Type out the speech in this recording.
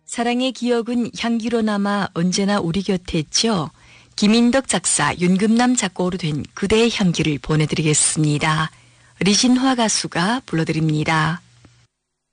사랑의 기억은 향기로 남아 언제나 우리 곁에 있죠. 김인덕 작사, 윤금남 작곡으로 된 그대의 향기를 보내드리겠습니다. 리신화 가수가 불러드립니다.